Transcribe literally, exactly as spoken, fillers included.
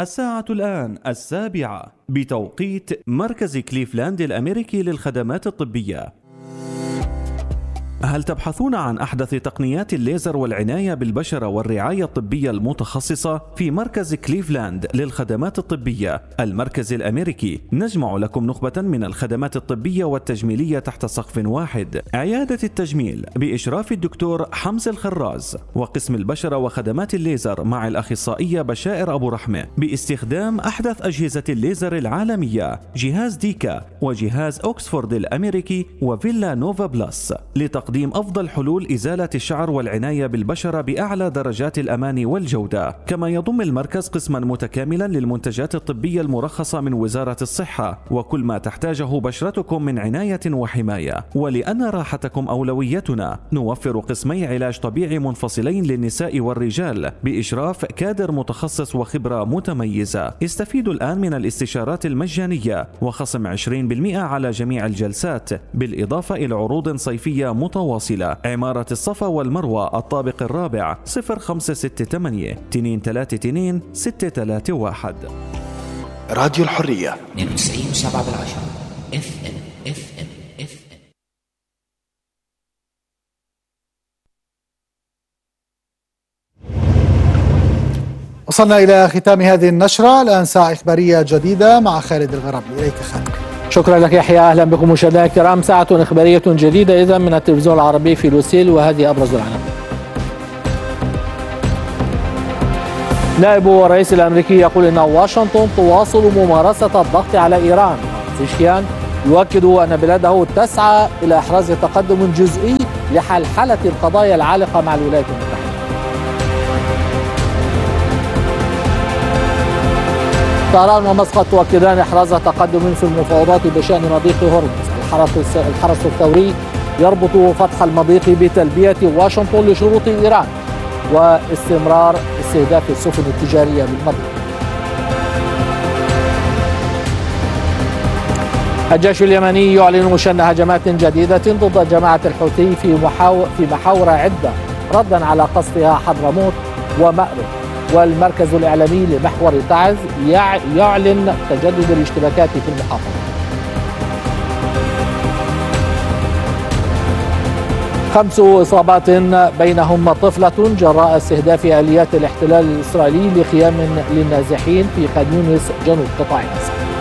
الساعة الآن السابعة بتوقيت مركز كليفلاند الأمريكي للخدمات الطبية. هل تبحثون عن أحدث تقنيات الليزر والعناية بالبشرة والرعاية الطبية المتخصصة؟ في مركز كليفلاند للخدمات الطبية المركز الأمريكي نجمع لكم نخبة من الخدمات الطبية والتجميلية تحت سقف واحد. عيادة التجميل بإشراف الدكتور حمزة الخراز، وقسم البشرة وخدمات الليزر مع الأخصائية بشائر أبو رحمة باستخدام أحدث أجهزة الليزر العالمية، جهاز ديكا وجهاز أوكسفورد الأمريكي وفيلا نوفا بلس، لتقديم تقديم أفضل حلول إزالة الشعر والعناية بالبشرة بأعلى درجات الأمان والجودة. كما يضم المركز قسما متكاملا للمنتجات الطبية المرخصة من وزارة الصحة وكل ما تحتاجه بشرتكم من عناية وحماية. ولأن راحتكم أولويتنا نوفر قسمي علاج طبيعي منفصلين للنساء والرجال بإشراف كادر متخصص وخبرة متميزة. استفيدوا الآن من الاستشارات المجانية وخصم عشرين بالمئة على جميع الجلسات، بالإضافة إلى عروض صيفية متواصلة. عمارة الصفا والمروة الطابق الرابع صفر خمسة ستة ثمانية اثنين ثلاثة اثنين ستة ثلاثة واحد. راديو الحرية اثنين وتسعين وسبعة بالعشرة اف ام اف ام اف ام. وصلنا إلى ختام هذه النشرة. الآن ساعة إخبارية جديدة مع خالد الغربي. إليك خالد. شكرا لك يحيى. أهلا بكم مشاهدينا الكرام. ساعة إخبارية جديدة إذا من التلفزيون العربي في لوسيل، وهذه أبرز العناوين. نائب الرئيس الأمريكي يقول إن واشنطن تواصل ممارسة الضغط على إيران. زيشيان يؤكد أن بلاده تسعى إلى إحراز تقدم جزئي لحلحلة القضايا العالقة مع الولايات المتحدة. طهران ومسقط تؤكدان إحراز تقدم في المفاوضات بشأن مضيق هرمز. الحرس الثوري يربط فتح المضيق بتلبية واشنطن لشروط إيران واستمرار استهداف السفن التجارية بالمضيق. الجيش اليمني يعلن شن هجمات جديدة ضد جماعة الحوثي في محاور في محاور عدة ردا على قصفها حضرموت ومأرب. والمركز الإعلامي لمحور تعز يعلن تجدد الاشتباكات في المحافظة. خمس إصابات بينهم طفلة جراء استهداف آليات الاحتلال الإسرائيلي لخيام للنازحين في خان يونس جنوب قطاع غزة.